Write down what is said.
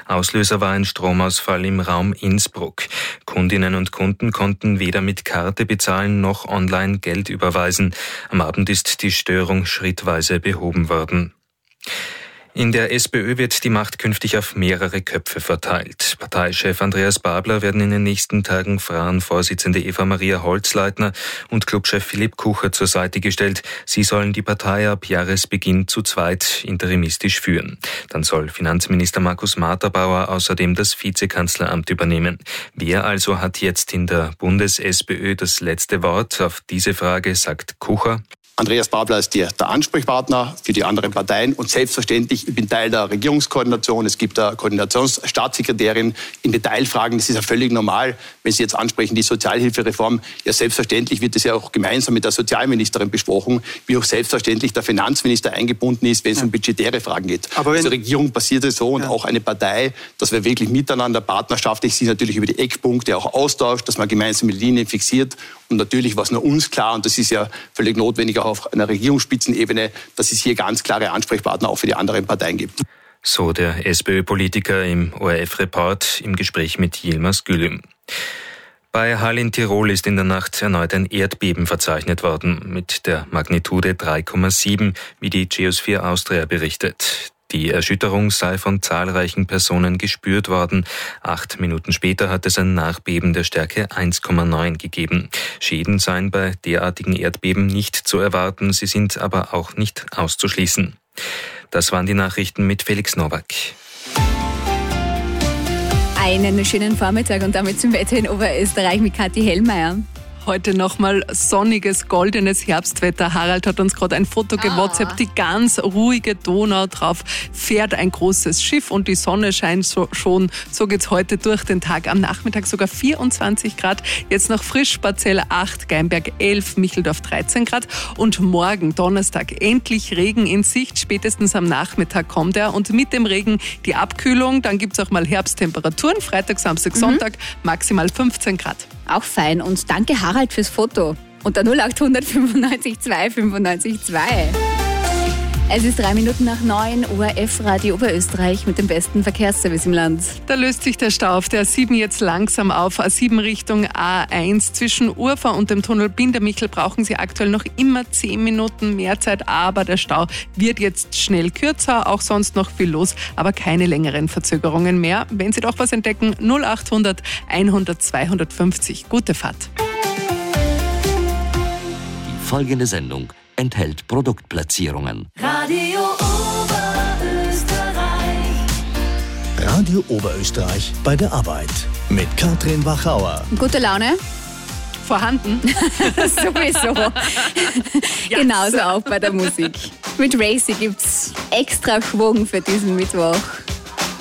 Auslöser war ein Stromausfall im Raum Innsbruck. Kundinnen und Kunden konnten weder mit Karte bezahlen noch online Geld überweisen. Am Abend ist die Störung schrittweise behoben worden. In der SPÖ wird die Macht künftig auf mehrere Köpfe verteilt. Parteichef Andreas Babler werden in den nächsten Tagen Frauenvorsitzende Eva-Maria Holzleitner und Clubchef Philipp Kucher zur Seite gestellt. Sie sollen die Partei ab Jahresbeginn zu zweit interimistisch führen. Dann soll Finanzminister Markus Marterbauer außerdem das Vizekanzleramt übernehmen. Wer also hat jetzt in der Bundes-SPÖ das letzte Wort? Auf diese Frage sagt Kucher: Andreas Babler ist der Ansprechpartner für die anderen Parteien und selbstverständlich, ich bin Teil der Regierungskoordination. Es gibt eine Koordinationsstaatssekretärin in Detailfragen. Das ist ja völlig normal, wenn Sie jetzt ansprechen, die Sozialhilfereform. Ja, selbstverständlich wird es ja auch gemeinsam mit der Sozialministerin besprochen, wie auch selbstverständlich der Finanzminister eingebunden ist, wenn es um budgetäre Fragen geht. Aber als Regierung passiert es so und auch eine Partei, dass wir wirklich miteinander partnerschaftlich sich natürlich über die Eckpunkte auch austauscht, dass man gemeinsame Linien fixiert. Und natürlich war es nur uns klar, und das ist ja völlig notwendig auch auf einer Regierungsspitzenebene, dass es hier ganz klare Ansprechpartner auch für die anderen Parteien gibt. So der SPÖ-Politiker im ORF-Report im Gespräch mit Yilmaz Gülüm. Bei Hall in Tirol ist in der Nacht erneut ein Erdbeben verzeichnet worden, mit der Magnitude 3,7, wie die Geosphere Austria berichtet. Die Erschütterung sei von zahlreichen Personen gespürt worden. 8 Minuten später hat es ein Nachbeben der Stärke 1,9 gegeben. Schäden seien bei derartigen Erdbeben nicht zu erwarten, sie sind aber auch nicht auszuschließen. Das waren die Nachrichten mit Felix Nowak. Einen schönen Vormittag und damit zum Wetter in Oberösterreich mit Kathi Hellmeier. Heute nochmal sonniges, goldenes Herbstwetter. Harald hat uns gerade ein Foto gewhatsappt, die ganz ruhige Donau, drauf fährt ein großes Schiff und die Sonne scheint schon. So geht's heute durch den Tag. Am Nachmittag sogar 24 Grad. Jetzt noch frisch, Parzell 8, Geinberg 11, Micheldorf 13 Grad. Und morgen, Donnerstag, endlich Regen in Sicht. Spätestens am Nachmittag kommt er. Und mit dem Regen die Abkühlung. Dann gibt's auch mal Herbsttemperaturen. Freitag, Samstag, Sonntag maximal 15 Grad. Auch fein und danke Harald fürs Foto. Unter 0800 95 2 95 2. Es ist 3 Minuten nach 9 Uhr, F-Radio Oberösterreich mit dem besten Verkehrsservice im Land. Da löst sich der Stau auf der A7 jetzt langsam auf. A7 Richtung A1 zwischen Urfa und dem Tunnel Bindermichel brauchen Sie aktuell noch immer 10 Minuten mehr Zeit, aber der Stau wird jetzt schnell kürzer, auch sonst noch viel los, aber keine längeren Verzögerungen mehr. Wenn Sie doch was entdecken, 0800 100 250. Gute Fahrt. Die folgende Sendung enthält Produktplatzierungen. Radio Oberösterreich. Radio Oberösterreich bei der Arbeit mit Katrin Wachauer. Gute Laune? Vorhanden? Sowieso. Genauso auch bei der Musik. Mit Racy gibt's extra Schwung für diesen Mittwoch.